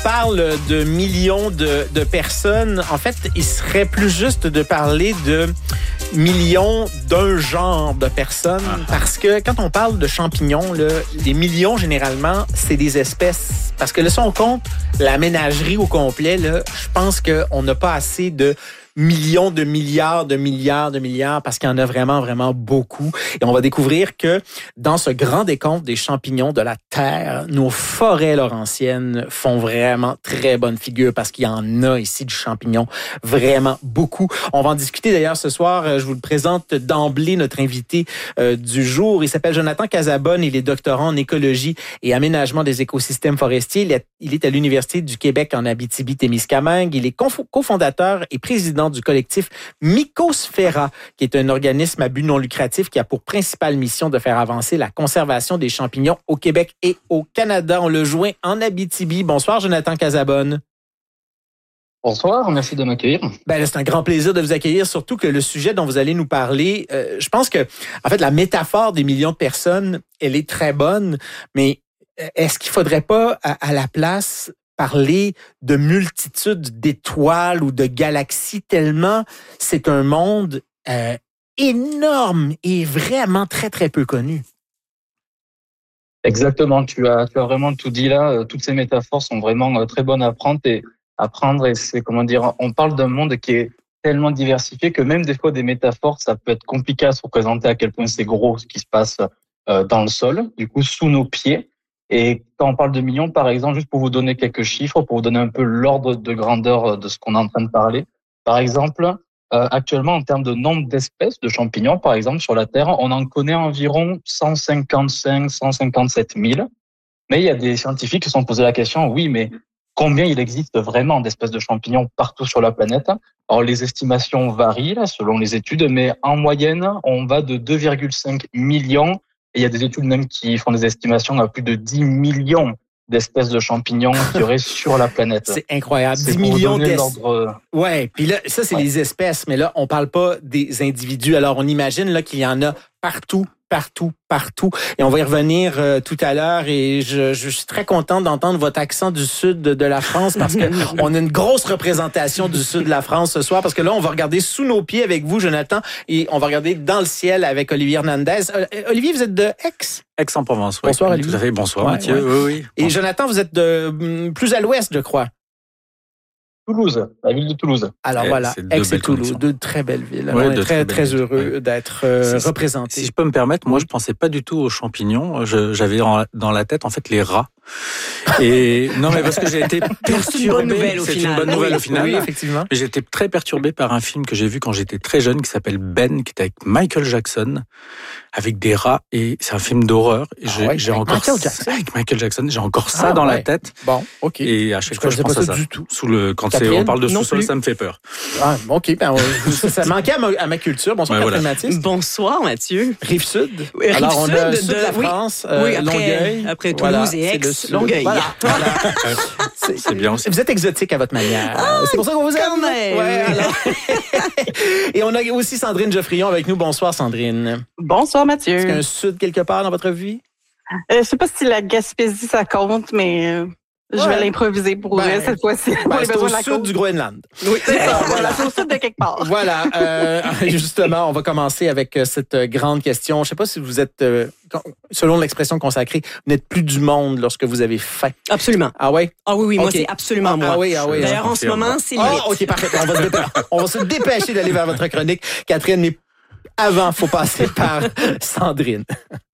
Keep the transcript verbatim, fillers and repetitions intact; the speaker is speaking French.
parle de millions de, de personnes, en fait, il serait plus juste de parler de millions d'un genre de personnes, ah. parce que quand on parle de champignons, là, les millions, généralement, c'est des espèces. Parce que là, si on compte la ménagerie au complet, là, je pense qu'on n'a pas assez de millions de milliards de milliards de milliards parce qu'il y en a vraiment, vraiment beaucoup. Et on va découvrir que dans ce grand décompte des champignons de la Terre, nos forêts laurentiennes font vraiment très bonne figure parce qu'il y en a ici du champignon vraiment beaucoup. On va en discuter d'ailleurs ce soir. Je vous le présente d'emblée, notre invité euh, du jour. Il s'appelle Jonathan Casabonne. Il est doctorant en écologie et aménagement des écosystèmes forestiers. Il est, il est à l'Université du Québec en Abitibi-Témiscamingue. Il est conf- cofondateur et président du collectif Mycosfera, qui est un organisme à but non lucratif qui a pour principale mission de faire avancer la conservation des champignons au Québec et au Canada. On le joint en Abitibi. Bonsoir, Jonathan Casabonne. Bonsoir, merci de m'accueillir. Ben, c'est un grand plaisir de vous accueillir, surtout que le sujet dont vous allez nous parler, euh, je pense que, en fait, la métaphore des millions de personnes, elle est très bonne, mais est-ce qu'il faudrait pas, à, à la place, parler de multitudes d'étoiles ou de galaxies tellement c'est un monde euh, énorme et vraiment très, très peu connu. Exactement, tu as, tu as vraiment tout dit là. Toutes ces métaphores sont vraiment très bonnes à prendre et à prendre. Et c'est, comment dire, on parle d'un monde qui est tellement diversifié que même des fois des métaphores, ça peut être compliqué à se représenter à quel point c'est gros ce qui se passe dans le sol, du coup sous nos pieds. Et quand on parle de millions, par exemple, juste pour vous donner quelques chiffres, pour vous donner un peu l'ordre de grandeur de ce qu'on est en train de parler. Par exemple, euh, actuellement, en termes de nombre d'espèces de champignons, par exemple, sur la Terre, on en connaît environ cent cinquante-cinq, cent cinquante-sept mille. Mais il y a des scientifiques qui se sont posé la question, oui, mais combien il existe vraiment d'espèces de champignons partout sur la planète? Alors, les estimations varient là, selon les études, mais en moyenne, on va de deux virgule cinq millions. Et il y a des études même qui font des estimations à plus de dix millions d'espèces de champignons qu'il y aurait sur la planète. C'est incroyable. C'est dix millions d'espèces. Ouais, puis là, ça, c'est ouais. les espèces, mais là, on parle pas des individus. Alors, on imagine là qu'il y en a partout, partout, partout. Et on va y revenir euh, tout à l'heure. Et je, je suis très contente d'entendre votre accent du sud de, de la France parce que on a une grosse représentation du sud de la France ce soir. Parce que là, on va regarder sous nos pieds avec vous, Jonathan, et on va regarder dans le ciel avec Olivier Hernandez. Euh, Olivier, vous êtes de Aix? Aix-en-Provence, oui. Bonsoir, Olivier. Tout à fait. Bonsoir, ouais, Mathieu. Ouais. Oui, oui. Et Jonathan, vous êtes de plus à l'ouest, je crois. Toulouse, la ville de Toulouse. Alors et voilà, Aix et Toulouse, deux très belles villes. Oui, on est très, très heureux oui. d'être euh, si, représentés. Si je peux me permettre, moi, je pensais pas du tout aux champignons. Je, j'avais dans la tête, en fait, les rats. Et non, mais parce que j'ai été perturbé. C'est une bonne nouvelle au c'est final. une bonne nouvelle oui, au final. Oui, effectivement. J'ai été très perturbé par un film que j'ai vu quand j'étais très jeune qui s'appelle Ben, qui était avec Michael Jackson, avec des rats. Et c'est un film d'horreur. Et ah j'ai, ouais, j'ai avec encore Michael ça, Jackson. avec Michael Jackson. J'ai encore ça ah, dans ouais. la tête. Bon, ok. Et à chaque je fois, je pense à ça. Du tout. Sous le, quand Catherine, c'est, on parle de sous-sol, plus. ça me fait peur. Ah, ok. Ben, ça, ça manquait à ma, à ma culture. Bonsoir, ouais, Catherine voilà. Mathis. Bonsoir, Mathieu. Rive-sud. Oui, Rive Alors, on sud a le de, sud de la oui, France, euh, oui, après, Longueuil. Après Toulouse voilà, et Aix, Longueuil. Voilà. voilà. c'est, c'est bien aussi. Vous êtes exotique à votre manière. Ah, c'est pour ça qu'on vous aime. Quand même. Ouais, alors. Et on a aussi Sandrine Geoffrion avec nous. Bonsoir, Sandrine. Bonsoir, Mathieu. Est-ce qu'il y a un sud quelque part dans votre vie? Euh, je sais pas si la Gaspésie, ça compte, mais euh, je ouais. vais l'improviser pour ben, cette fois-ci. Ben, c'est au sud côte. Du Groenland. Oui, c'est ça. Voilà, c'est au sud de quelque part. Voilà. Euh, justement, on va commencer avec cette grande question. Je sais pas si vous êtes, euh, selon l'expression consacrée, vous n'êtes plus du monde lorsque vous avez faim. Absolument. Ah ouais? Ah oui, oui, okay. moi, c'est absolument moi. Ah oui, ah oui. D'ailleurs, en ce moment, c'est limite. Ah, OK, parfait. On va, se dépêcher, on va se dépêcher d'aller vers votre chronique. Catherine, mais avant, il faut passer par Sandrine.